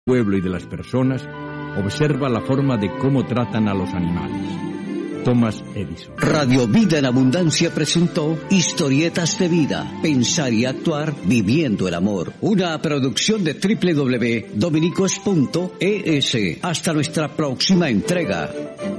pueblo y de las personas, observa la forma de cómo tratan a los animales. Thomas Edison. Radio Vida en Abundancia presentó Historietas de Vida, pensar y actuar viviendo el amor. Una producción de www.dominicos.es. Hasta nuestra próxima entrega.